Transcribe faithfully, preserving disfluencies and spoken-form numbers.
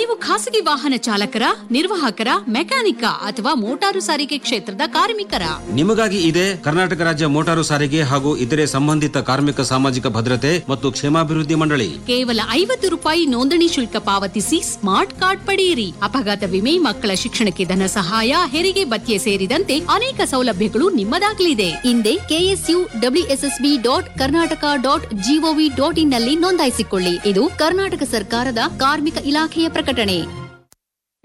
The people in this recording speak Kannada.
ನೀವು ಖಾಸಗಿ ವಾಹನ ಚಾಲಕರ, ನಿರ್ವಾಹಕರ, ಮೆಕ್ಯಾನಿಕ ಅಥವಾ ಮೋಟಾರು ಸಾರಿಗೆ ಕ್ಷೇತ್ರದ ಕಾರ್ಮಿಕರ? ನಿಮಗಾಗಿ ಇದೆ ಕರ್ನಾಟಕ ರಾಜ್ಯ ಮೋಟಾರು ಸಾರಿಗೆ ಹಾಗೂ ಇತರೆ ಸಂಬಂಧಿತ ಕಾರ್ಮಿಕ ಸಾಮಾಜಿಕ ಭದ್ರತೆ ಮತ್ತು ಕ್ಷೇಮಾಭಿವೃದ್ಧಿ ಮಂಡಳಿ. ಕೇವಲ ಐವತ್ತು ರೂಪಾಯಿ ನೋಂದಣಿ ಶುಲ್ಕ ಪಾವತಿಸಿ ಸ್ಮಾರ್ಟ್ ಕಾರ್ಡ್ ಪಡೆಯಿರಿ. ಅಪಘಾತ ವಿಮೆ, ಮಕ್ಕಳ ಶಿಕ್ಷಣಕ್ಕೆ ಧನ ಸಹಾಯ, ಹೆರಿಗೆ ಭತ್ಯೆ ಸೇರಿದಂತೆ ಅನೇಕ ಸೌಲಭ್ಯಗಳು ನಿಮ್ಮದಾಗಲಿದೆ. ಹಿಂದೆ KSU WSSB dot Karnataka dot gov dot in ನಲ್ಲಿ ನೋಂದಾಯಿಸಿಕೊಳ್ಳಿ. ಇದು ಕರ್ನಾಟಕ ಸರ್ಕಾರದ ಕಾರ್ಮಿಕ ಇಲಾಖೆಯ ಪ್ರಕಟಣೆ.